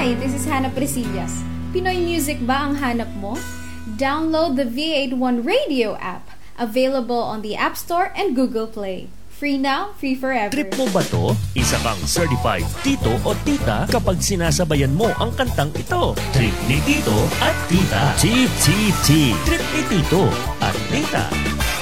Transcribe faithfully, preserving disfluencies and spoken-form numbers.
Hi, this is Hannah Presillas. Pinoy music ba ang hanap mo? Download the V eighty-one Radio app, available on the App Store and Google Play. Free now, free forever. Trip mo ba to? Isa kang certified tito o tita kapag sinasabayan mo ang kantang ito. Trip ni tito at tita. Tip, tip, tip. Trip ni tito at tita.